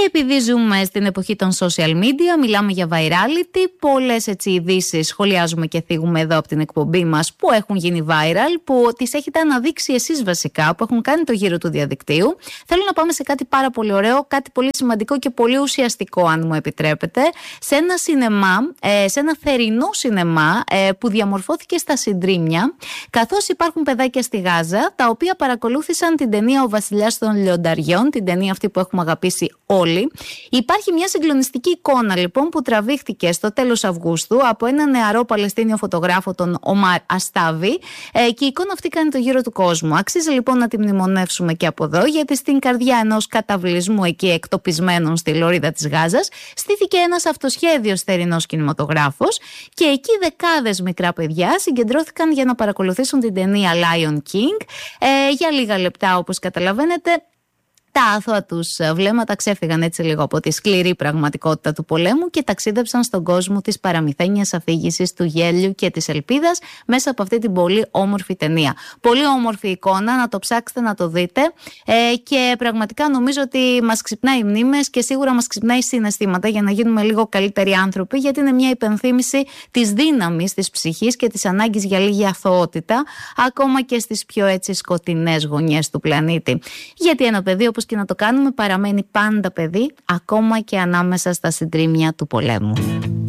Και επειδή ζούμε στην εποχή των social media, μιλάμε για virality, πολλές ειδήσεις σχολιάζουμε και θίγουμε εδώ από την εκπομπή μας που έχουν γίνει viral, που τις έχετε αναδείξει εσείς βασικά, που έχουν κάνει το γύρο του διαδικτύου. Θέλω να πάμε σε κάτι πάρα πολύ ωραίο, κάτι πολύ σημαντικό και πολύ ουσιαστικό, αν μου επιτρέπετε, σε ένα σινεμά, σε ένα θερινό σινεμά που διαμορφώθηκε στα Συντρίμμια, καθώς υπάρχουν παιδάκια στη Γάζα, τα οποία παρακολούθησαν την ταινία «Ο Βασιλιάς των Λιονταριών», την ταινία αυτή που έχουμε αγαπήσει όλοι. Υπάρχει μια συγκλονιστική εικόνα λοιπόν που τραβήχτηκε στο τέλος Αυγούστου από ένα νεαρό Παλαιστίνιο φωτογράφο, τον Ομάρ Αστάβη, και η εικόνα αυτή κάνει το γύρο του κόσμου. Αξίζει λοιπόν να τη μνημονεύσουμε και από εδώ, γιατί στην καρδιά ενός καταβλισμού εκεί εκτοπισμένων στη λωρίδα της Γάζας στήθηκε ένας αυτοσχέδιος θερινός κινηματογράφος, και εκεί δεκάδες μικρά παιδιά συγκεντρώθηκαν για να παρακολουθήσουν την ταινία Lion King. Για λίγα λεπτά, όπως καταλαβαίνετε, τα άθωα τους βλέμματα ξέφυγαν έτσι λίγο από τη σκληρή πραγματικότητα του πολέμου και ταξίδεψαν στον κόσμο της παραμυθένιας αφήγησης του γέλιου και της ελπίδας μέσα από αυτή την πολύ όμορφη ταινία. Πολύ όμορφη εικόνα, να το ψάξετε να το δείτε, και πραγματικά νομίζω ότι μας ξυπνάει μνήμες και σίγουρα μας ξυπνάει συναισθήματα για να γίνουμε λίγο καλύτεροι άνθρωποι, γιατί είναι μια υπενθύμηση της δύναμης της ψυχής και της ανάγκης για λίγη αθωότητα, ακόμα και στις πιο σκοτεινές γωνιές του πλανήτη. Γιατί ένα παιδί, όπως και να το κάνουμε, παραμένει πάντα παιδί, ακόμα και ανάμεσα στα συντρίμμια του πολέμου.